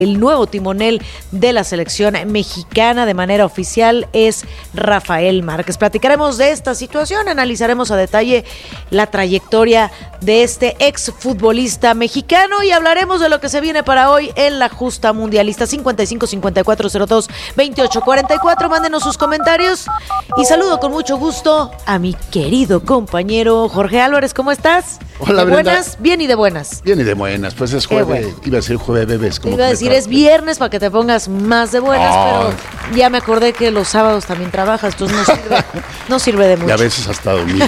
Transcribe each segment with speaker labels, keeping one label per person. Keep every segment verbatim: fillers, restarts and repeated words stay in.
Speaker 1: El nuevo timonel de la selección mexicana de manera oficial es Rafael Márquez. Platicaremos de esta situación, analizaremos a detalle la trayectoria de este exfutbolista mexicano y hablaremos de lo que se viene para hoy en la justa mundialista. Cincuenta y cinco, cincuenta y cuatro, cero dos, veintiocho, cuarenta y cuatro. Mándenos sus comentarios y saludo con mucho gusto a mi querido compañero Jorge Álvarez. ¿Cómo estás?
Speaker 2: Hola,
Speaker 1: ¿De
Speaker 2: Brenda.
Speaker 1: buenas? Bien y de buenas.
Speaker 2: Bien y de buenas, pues es jueves,
Speaker 1: bueno.
Speaker 2: Iba a decir jueves bebés. Como
Speaker 1: Iba a decir es viernes para que te pongas más de buenas,
Speaker 2: oh.
Speaker 1: pero ya me acordé que los sábados también trabajas, entonces no sirve, no sirve de mucho.
Speaker 2: Y a veces hasta domingo.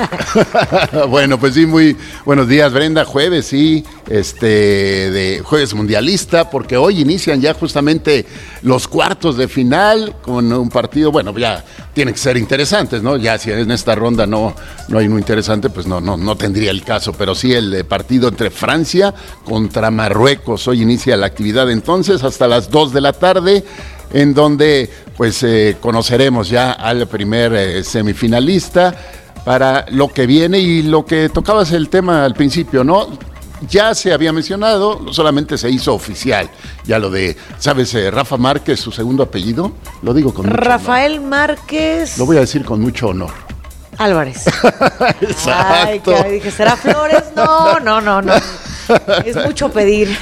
Speaker 2: Bueno, pues sí, muy buenos días, Brenda. Jueves, sí, este, de jueves mundialista, porque hoy inician ya justamente los cuartos de final con un partido, bueno, ya tienen que ser interesantes, ¿no? Ya si en esta ronda no, no hay uno interesante, pues no, no, no tendría el caso, pero sí el partido entre Francia contra Marruecos. Hoy inicia la actividad entonces hasta las dos de la tarde, en donde pues eh, conoceremos ya al primer eh, semifinalista para lo que viene y lo que tocabas el tema al principio, ¿no? Ya se había mencionado, solamente se hizo oficial, ya lo de, ¿sabes? Eh, Rafa Márquez, su segundo apellido, lo digo con mucho
Speaker 1: Rafael
Speaker 2: honor.
Speaker 1: Márquez.
Speaker 2: Lo voy a decir con mucho honor.
Speaker 1: Álvarez.
Speaker 2: Exacto.
Speaker 1: Ay, que dije, ¿será Flores? No, no, no, no. Es mucho pedir.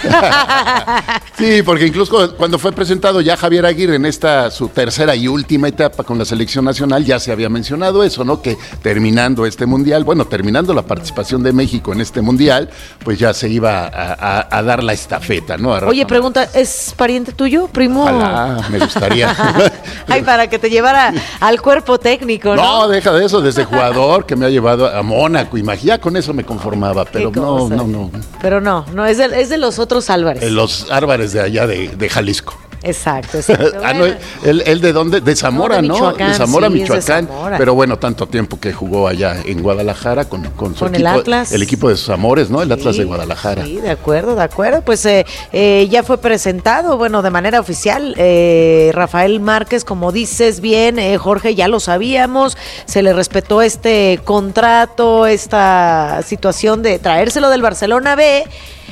Speaker 2: Sí, porque incluso cuando fue presentado ya Javier Aguirre en esta su tercera y última etapa con la selección nacional, ya se había mencionado eso, ¿no? Que terminando este mundial, bueno, terminando la participación de México en este mundial, pues ya se iba a, a, a dar la estafeta, ¿no?
Speaker 1: Oye, pregunta, ¿es pariente tuyo, primo?
Speaker 2: Ojalá, me gustaría.
Speaker 1: Ay, para que te llevara al cuerpo técnico, ¿no?
Speaker 2: No, deja de eso, desde jugador que me ha llevado a Mónaco, imagínate, ya con eso me conformaba, pero no, no, no.
Speaker 1: Pero no, no, es de, es de los otros Álvarez.
Speaker 2: Eh, los Álvarez de allá de, de Jalisco.
Speaker 1: Exacto, exacto.
Speaker 2: Ah, no, él, él de dónde, de Zamora,
Speaker 1: no, de
Speaker 2: ¿no? De Zamora,
Speaker 1: sí,
Speaker 2: Michoacán.
Speaker 1: de Zamora.
Speaker 2: Pero bueno, tanto tiempo que jugó allá en Guadalajara con, con su
Speaker 1: con
Speaker 2: equipo.
Speaker 1: el Atlas.
Speaker 2: El equipo de sus amores, ¿no? El
Speaker 1: Sí,
Speaker 2: Atlas de Guadalajara.
Speaker 1: Sí, de acuerdo, de acuerdo. Pues eh, eh, ya fue presentado, bueno, de manera oficial, eh, Rafael Márquez, como dices bien, eh, Jorge, ya lo sabíamos, se le respetó este contrato, esta situación de traérselo del Barcelona B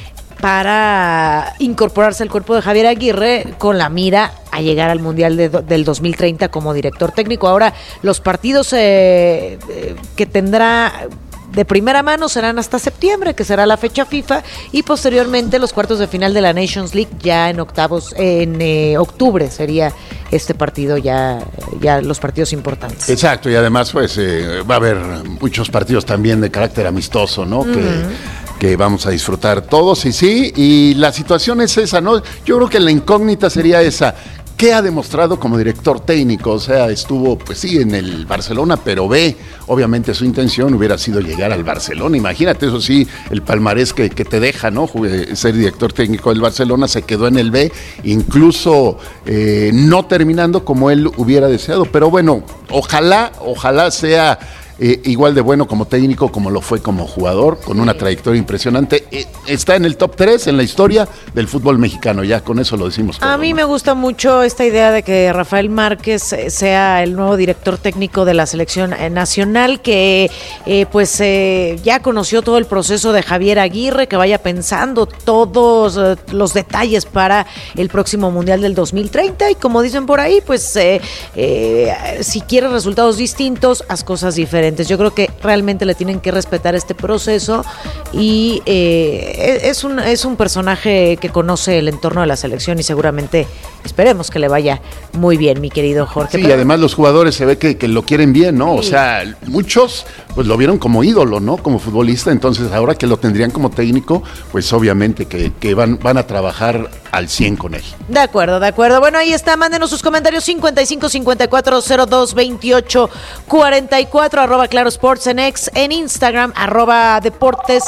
Speaker 1: para incorporarse al cuerpo de Javier Aguirre con la mira a llegar al Mundial de, del dos mil treinta como director técnico. Ahora, los partidos eh, eh, que tendrá de primera mano serán hasta septiembre, que será la fecha FIFA, y posteriormente los cuartos de final de la Nations League ya en octavos, en eh, octubre sería este partido, ya, ya los partidos importantes.
Speaker 2: Exacto, y además pues eh, va a haber muchos partidos también de carácter amistoso, ¿no? Uh-huh. Que que vamos a disfrutar todos, y sí, y la situación es esa, ¿no? Yo creo que la incógnita sería esa. ¿Qué ha demostrado como director técnico? O sea, estuvo, pues sí, en el Barcelona, pero ve, obviamente su intención hubiera sido llegar al Barcelona. Imagínate, eso sí, el palmarés que, que te deja, ¿no? Ser director técnico del Barcelona, se quedó en el B, incluso eh, no terminando como él hubiera deseado. Pero bueno, ojalá, ojalá sea Eh, igual de bueno como técnico como lo fue como jugador, con una trayectoria impresionante. Eh, está en el top tres en la historia del fútbol mexicano, ya con eso lo decimos todo.
Speaker 1: A mí
Speaker 2: ¿no?
Speaker 1: me gusta mucho esta idea de que Rafael Márquez sea el nuevo director técnico de la selección nacional, que eh, pues eh, ya conoció todo el proceso de Javier Aguirre, que vaya pensando todos eh, los detalles para el próximo Mundial del dos mil treinta, y como dicen por ahí, pues eh, eh, si quieres resultados distintos, haz cosas diferentes. Yo creo que realmente le tienen que respetar este proceso, y eh, es un es un personaje que conoce el entorno de la selección y seguramente esperemos que le vaya muy bien, mi querido Jorge.
Speaker 2: Sí,
Speaker 1: Pero,
Speaker 2: y además los jugadores se ve que, que lo quieren bien, ¿no? Sí. O sea, muchos pues lo vieron como ídolo, ¿no? Como futbolista, entonces ahora que lo tendrían como técnico, pues obviamente que, que van, van a trabajar al cien con él.
Speaker 1: De acuerdo, de acuerdo. Bueno, ahí está, mándenos sus comentarios cincuenta y cinco, cincuenta y cuatro, cero dos, veintiocho, cuarenta y cuatro, arroba Claro Sports en X, en Instagram, arroba Deportes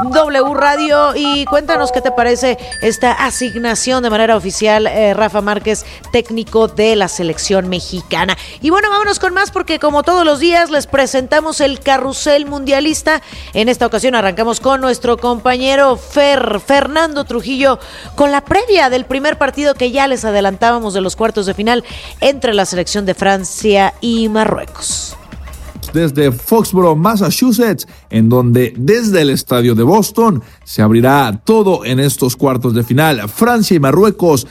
Speaker 1: W Radio, y cuéntanos qué te parece esta asignación de manera oficial, eh, Rafa Márquez, técnico de la selección mexicana. Y bueno, vámonos con más, porque como todos los días les presentamos el carrusel mundialista. En esta ocasión arrancamos con nuestro compañero Fer, Fernando Trujillo, con la previa del primer partido que ya les adelantábamos de los cuartos de final entre la selección de Francia y Marruecos.
Speaker 3: desde Foxborough, Massachusetts, en donde desde el estadio de Boston se abrirá todo en estos cuartos de final. Francia y Marruecos